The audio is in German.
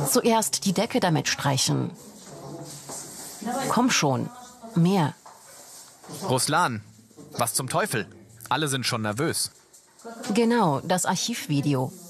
Zuerst die Decke damit streichen. Komm schon, mehr. Ruslan, was zum Teufel? Alle sind schon nervös. Genau, das Archivvideo.